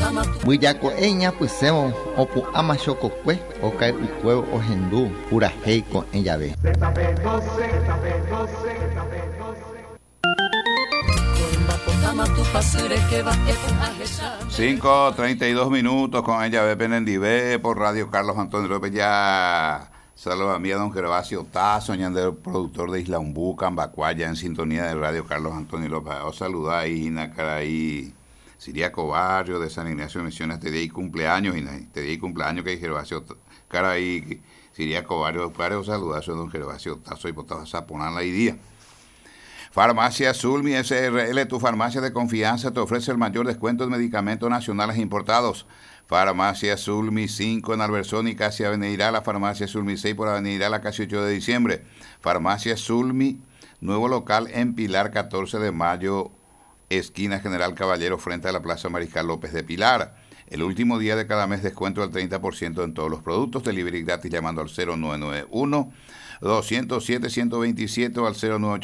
Buyako eña pusemo opu amashoko kwe okai ukwe ohendu pura heiko en llave. 5:32 con ella Bepe Penendivé por Radio Carlos Antonio López. Ya saludos a mí a don Gervasio Tazo, el productor de Isla Umbú, Cambacuaya, en sintonía de Radio Carlos Antonio López. Os saluda ahí, Nacaraí, Siriaco Barrio de San Ignacio de Misiones, te di cumpleaños, y te di cumpleaños que Gervasio Caraí, Siriaco Barrio, os saluda a don Gervasio Tazo y Potazo Zaponan la idea. Farmacia Sulmi SRL, tu farmacia de confianza, te ofrece el mayor descuento en medicamentos nacionales importados. Farmacia Sulmi 5 en Alversón y casi Avenida La Farmacia Sulmi 6 por Avenida La casi 8 de diciembre. Farmacia Sulmi, nuevo local en Pilar 14 de mayo, esquina General Caballero frente a la Plaza Mariscal López de Pilar. El último día de cada mes descuento del 30% en todos los productos. Delivery gratis llamando al 0991 207-127 o al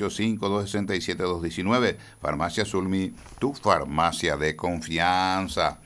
0985-267-219. Farmacia Sulmi, tu farmacia de confianza.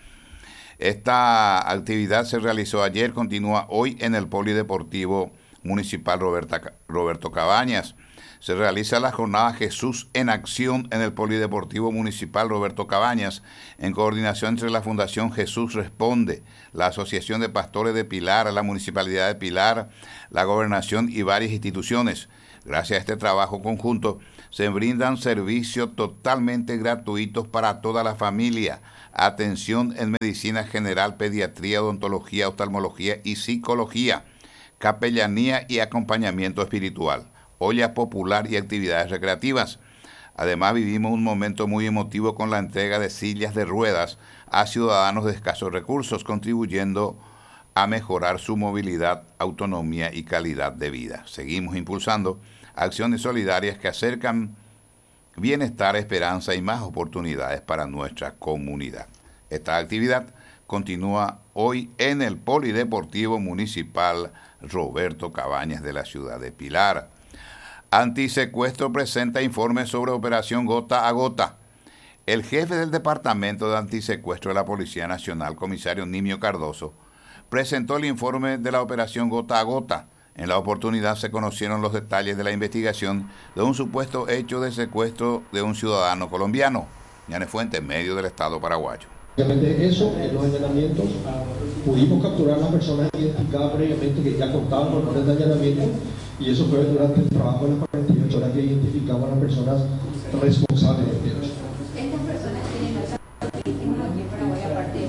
Esta actividad se realizó ayer, continúa hoy en el Polideportivo Municipal Roberto Cabañas. Se realiza la jornada Jesús en Acción en el Polideportivo Municipal Roberto Cabañas, en coordinación entre la Fundación Jesús Responde, la Asociación de Pastores de Pilar, la Municipalidad de Pilar, la Gobernación y varias instituciones. Gracias a este trabajo conjunto, se brindan servicios totalmente gratuitos para toda la familia. Atención en medicina general, pediatría, odontología, oftalmología y psicología, capellanía y acompañamiento espiritual, olla popular y actividades recreativas. Además, vivimos un momento muy emotivo con la entrega de sillas de ruedas a ciudadanos de escasos recursos, contribuyendo a mejorar su movilidad, autonomía y calidad de vida. Seguimos impulsando acciones solidarias que acercan bienestar, esperanza y más oportunidades para nuestra comunidad. Esta actividad continúa hoy en el Polideportivo Municipal Roberto Cabañas de la ciudad de Pilar. Antisecuestro presenta informe sobre operación Gota a Gota. El jefe del Departamento de Antisecuestro de la Policía Nacional, comisario Nimio Cardoso, presentó el informe de la operación Gota a Gota. En la oportunidad se conocieron los detalles de la investigación de un supuesto hecho de secuestro de un ciudadano colombiano, Ñanefuente, en medio del estado paraguayo. Eso, en los allanamientos, pudimos capturar a las personas identificadas previamente que ya contaban con orden de allanamiento, y eso fue durante el trabajo de las 48 horas que identificamos a las personas responsables del hecho. ¿Estas personas tienen otra víctima aquí en Paraguay aparte de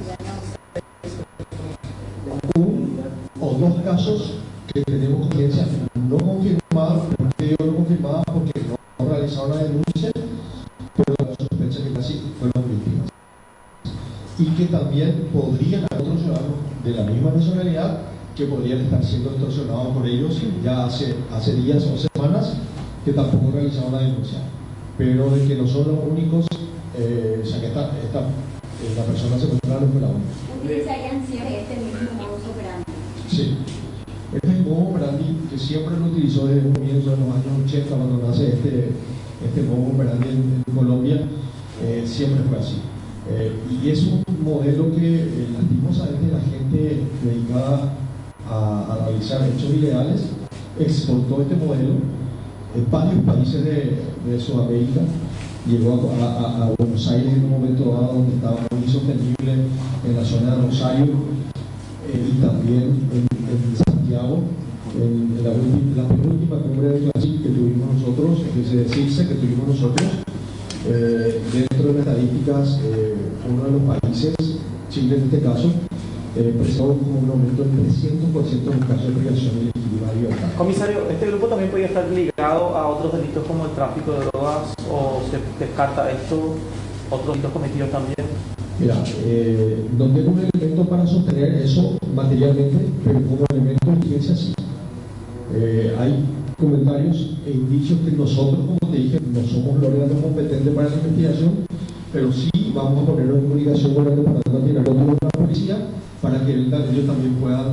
un o dos casos que tenemos conciencia no confirmados, porque digo no confirmados porque no realizaron la denuncia, pero la sospecha que casi fueron víctimas. Y que también podrían haber otros ciudadanos de la misma nacionalidad que podrían estar siendo extorsionados por ellos ya hace días o semanas, que tampoco realizaron la denuncia. Pero de que no son los únicos, o sea que la persona secuestrada no fue la única. ¿Ustedes hayan sido este mismo modus operandi? Sí. Este modus operandi que siempre lo utilizó desde el comienzo de los años 80, cuando nace este modus operandi en Colombia, siempre fue así. Y es un modelo que lastimosamente la gente dedicada a realizar hechos ilegales exportó este modelo en varios países de Sudamérica. Llegó a Buenos Aires en un momento dado donde estaba muy insostenible en la zona de Rosario, y también en Santiago, en la penúltima cumbre de Classic que tuvimos nosotros, que tuvimos nosotros. Dentro de las estadísticas, uno de los países, Chile en este caso, presentó como un aumento del 300% en casos de privación ilegítima de libertad. Comisario, ¿este grupo también podría estar ligado a otros delitos como el tráfico de drogas, o se descarta esto, otros delitos cometidos también? Mira, no tengo un elemento para sostener eso materialmente, pero como elemento de evidencia sí. Hay comentarios e indicios que nosotros, como te dije, no somos los órganos competentes para la investigación, pero sí vamos a poner en comunicación con el Departamento Antinarcóticos de la Policía para que ellos también puedan,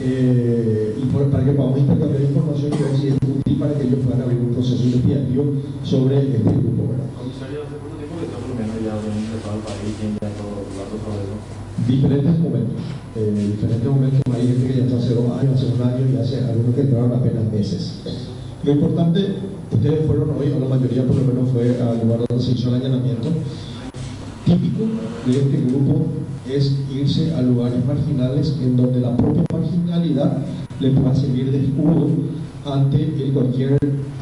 para que podamos intercambiar información y ver si es útil para que ellos puedan abrir un proceso investigativo sobre este grupo. Comisario, ¿hace cuánto tiempo que está colombiano ya en el país y ya todos los datos sobre eso? diferentes momentos. Hay gente que ya está hace 2 años, hace 1 año y hace algunos que entraron apenas meses. Lo importante, ustedes fueron hoy, o la mayoría por lo menos fue al lugar donde se hizo el allanamiento. Típico de este grupo es irse a lugares marginales en donde la propia marginalidad le pueda servir de escudo ante cualquier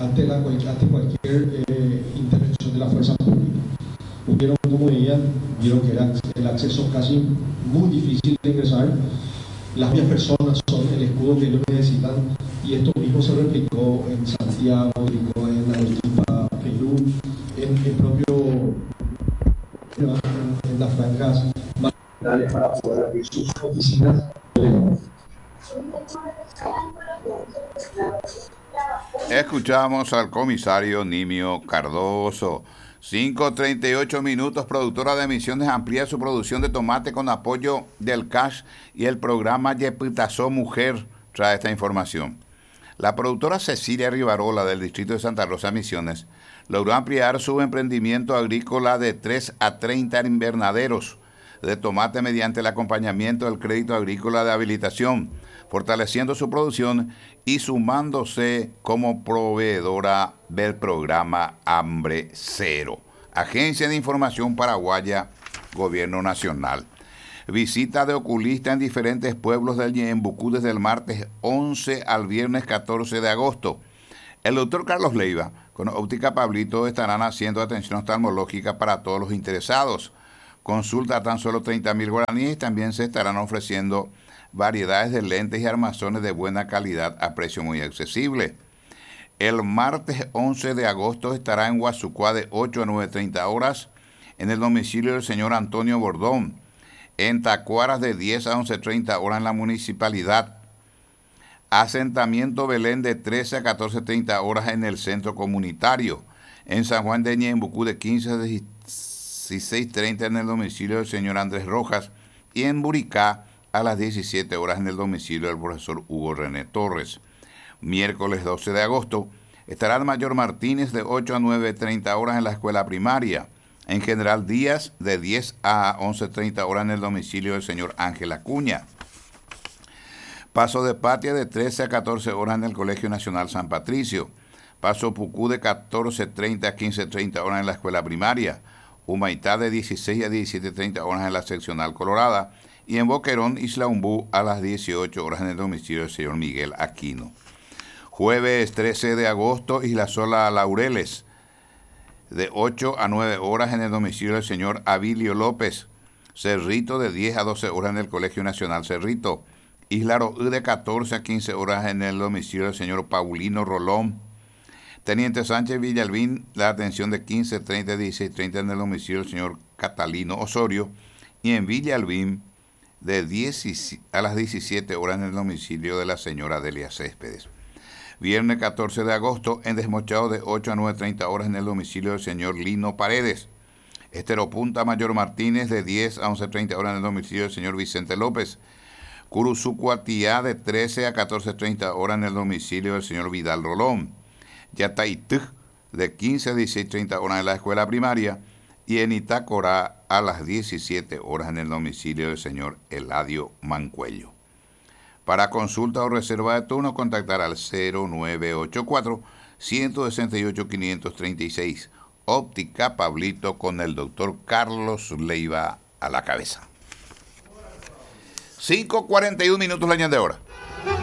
intervención de la fuerza pública. Vieron cómo vieron que era el acceso casi muy difícil de ingresar. Las mismas personas son el escudo que ellos necesitan, y esto mismo se replicó en Santiago, en Arequipa, Perú, en las franjas marginales para poder abrir sus oficinas. Escuchamos al comisario Nimio Cardoso. 5:38 minutos. Productora de Misiones amplía su producción de tomate con apoyo del CASH y el programa Yepitazó Mujer. Trae esta información. La productora Cecilia Rivarola del distrito de Santa Rosa Misiones logró ampliar su emprendimiento agrícola de 3 a 30 invernaderos de tomate mediante el acompañamiento del crédito agrícola de habilitación, fortaleciendo su producción y sumándose como proveedora del programa Hambre Cero. Agencia de Información Paraguaya, Gobierno Nacional. Visita de oculista en diferentes pueblos del Ñeembucú desde el martes 11 al viernes 14 de agosto. El doctor Carlos Leiva, con Óptica Pablito, estarán haciendo atención oftalmológica para todos los interesados. Consulta a tan solo 30.000 guaraníes. También se estarán ofreciendo variedades de lentes y armazones de buena calidad a precio muy accesible. El martes 11 de agosto estará en Guasucuá de 8 a 9:30 horas en el domicilio del señor Antonio Bordón. En Tacuaras de 10 a 11:30 horas en la municipalidad. Asentamiento Belén de 13 a 14:30 horas en el centro comunitario. En San Juan de Ñeembucú de 15 a 16:30 en el domicilio del señor Andrés Rojas. Y en Buricá a las 17 horas en el domicilio del profesor Hugo René Torres. Miércoles 12 de agosto estará el mayor Martínez de 8 a 9:30 horas en la escuela primaria. En General Díaz de 10 a 11:30 horas en el domicilio del señor Ángel Acuña. Paso de Patria de 13 a 14 horas en el Colegio Nacional San Patricio. Paso Pucú de 14:30 a 15:30 horas en la escuela primaria. Humaitá de 16 a 17:30 horas en la seccional Colorada. Y en Boquerón, Isla Umbú, a las 18 horas en el domicilio del señor Miguel Aquino. Jueves 13 de agosto, Isla Sola Laureles, de 8 a 9 horas en el domicilio del señor Abilio López. Cerrito de 10 a 12 horas en el Colegio Nacional Cerrito. Isla Roí de 14 a 15 horas en el domicilio del señor Paulino Rolón. Teniente Sánchez Villalbín, la atención de 15:30 a 16:30 en el domicilio del señor Catalino Osorio. Y en Villalbín de 10 a las 17 horas en el domicilio de la señora Delia Céspedes. Viernes 14 de agosto, en Desmochado de 8 a 9:30 horas en el domicilio del señor Lino Paredes. Esteropunta Mayor Martínez de 10 a 11:30 horas en el domicilio del señor Vicente López. Curuzucuatiá de 13 a 14:30 horas en el domicilio del señor Vidal Rolón. Yataitú de 15 a 16:30 horas en la escuela primaria. Y en Itacorá a las 17 horas en el domicilio del señor Eladio Mancuello. Para consulta o reserva de turno, contactar al 0984-168-536. Óptica Pablito con el doctor Carlos Leiva a la cabeza. 5:41 minutos la de hora.